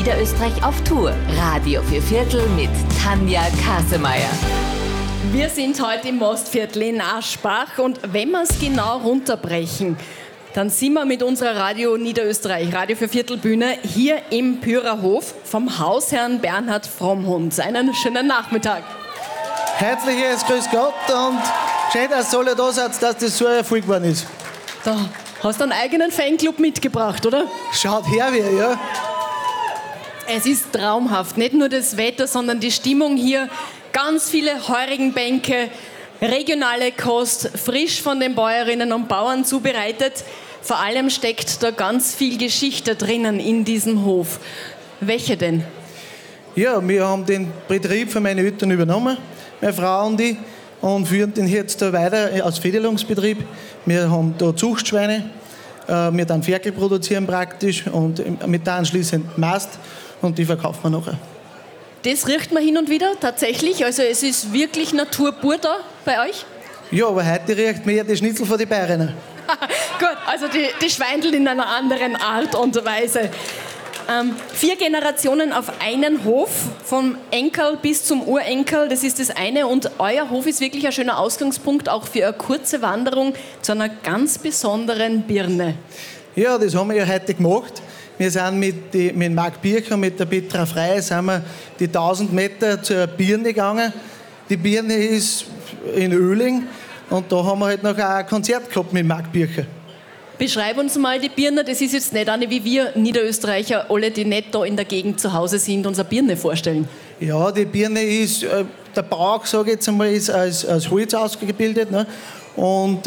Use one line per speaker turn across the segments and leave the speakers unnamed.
Niederösterreich auf Tour. Radio für Viertel mit Tanja Kasemeyer.
Wir sind heute im Mostviertel in Aschbach und wenn wir es genau runterbrechen, dann sind wir mit unserer Radio Niederösterreich, Radio für Viertelbühne, hier im Pyrerhof vom Hausherrn Bernhard Frommhund. Einen schönen Nachmittag.
Herzliches Grüß Gott und schön, dass ihr alle da seid, dass das so ein Erfolg geworden ist.
Da hast du einen eigenen Fanclub mitgebracht, oder?
Schaut her, wie, ja.
Es ist traumhaft. Nicht nur das Wetter, sondern die Stimmung hier. Ganz viele Heurigenbänke, regionale Kost, frisch von den Bäuerinnen und Bauern zubereitet. Vor allem steckt da ganz viel Geschichte drinnen in diesem Hof. Welche denn?
Ja, wir haben den Betrieb von meinen Eltern übernommen, meine Frau und ich, und führen den jetzt da weiter als Federungsbetrieb. Wir haben da Zuchtschweine, wir dann Ferkel produzieren praktisch und mit der anschließend Mast und die verkaufen wir nachher.
Das riecht man hin und wieder tatsächlich, also es ist wirklich Natur pur da bei euch?
Ja, aber heute riecht mehr die Schnitzel von den Bayerinnen.
Gut, also die Schweindel in einer anderen Art und Weise. 4 Generationen auf einen Hof, vom Enkel bis zum Urenkel, das ist das eine. Und euer Hof ist wirklich ein schöner Ausgangspunkt, auch für eine kurze Wanderung zu einer ganz besonderen Birne.
Ja, das haben wir ja heute gemacht. Wir sind mit Marc Bircher und mit der Petra Frey sind wir die 1000 Meter zur Birne gegangen. Die Birne ist in Oehling und da haben wir halt noch ein Konzert gehabt mit Marc Bircher.
Beschreib uns mal die Birne, das ist jetzt nicht eine wie wir Niederösterreicher, alle die nicht da in der Gegend zu Hause sind, uns eine Birne vorstellen.
Ja, die Birne ist, der Bauch, sage ich jetzt einmal, ist als Holz ausgebildet, ne? Und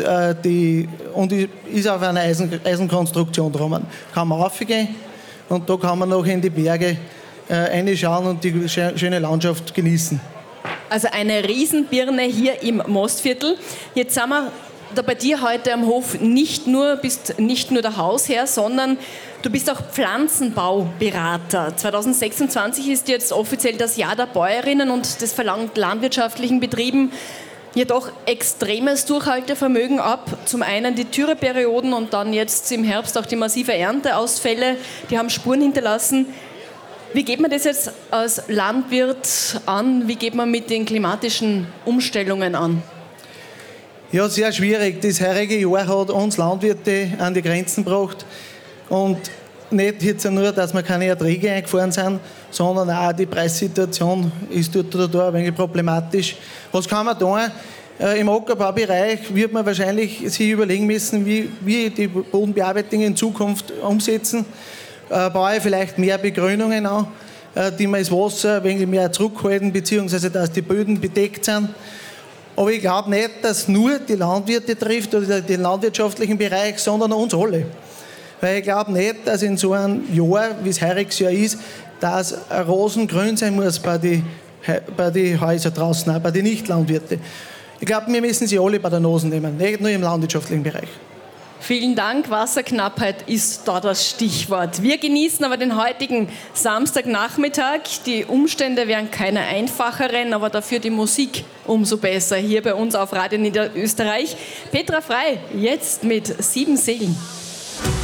ist auf einer Eisenkonstruktion drum. Kann man raufgehen und da kann man noch in die Berge reinschauen und die schöne Landschaft genießen.
Also eine Riesenbirne hier im Mostviertel. Jetzt sind wir da bei dir heute am Hof bist nicht nur der Hausherr, sondern du bist auch Pflanzenbauberater. 2026 ist jetzt offiziell das Jahr der Bäuerinnen und das verlangt landwirtschaftlichen Betrieben ja doch extremes Durchhaltevermögen ab. Zum einen die Dürreperioden und dann jetzt im Herbst auch die massive Ernteausfälle, die haben Spuren hinterlassen. Wie geht man das jetzt als Landwirt an? Wie geht man mit den klimatischen Umstellungen an?
Ja, sehr schwierig. Das heurige Jahr hat uns Landwirte an die Grenzen gebracht. Und nicht jetzt nur, dass wir keine Erträge eingefahren sind, sondern auch die Preissituation ist dort oder da ein wenig problematisch. Was kann man tun? Im Ackerbaubereich wird man wahrscheinlich sich überlegen müssen, wie die Bodenbearbeitung in Zukunft umsetzen. Baue ich vielleicht mehr Begrünungen an, die man das Wasser ein wenig mehr zurückhalten, beziehungsweise dass die Böden bedeckt sind. Aber ich glaube nicht, dass nur die Landwirte trifft oder den landwirtschaftlichen Bereich, sondern uns alle. Weil ich glaube nicht, dass in so einem Jahr, wie es heuriges Jahr ist, dass ein Rasen grün sein muss bei den Häusern draußen, auch bei den Nicht-Landwirten. Ich glaube, wir müssen sie alle bei der Nase nehmen, nicht nur im landwirtschaftlichen Bereich.
Vielen Dank. Wasserknappheit ist da das Stichwort. Wir genießen aber den heutigen Samstagnachmittag. Die Umstände wären keine einfacheren, aber dafür die Musik umso besser. Hier bei uns auf Radio Niederösterreich. Petra Frey, jetzt mit 7 Seelen.